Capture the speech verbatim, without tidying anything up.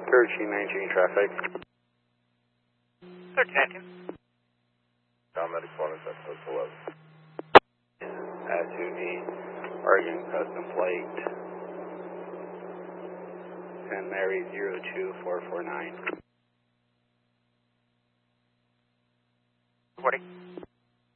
thirteen nineteen traffic. thirteen nineteen. Comedic one is at post eleven. S U V, Oregon custom plate. Saint Mary zero two four four nine. Reporting.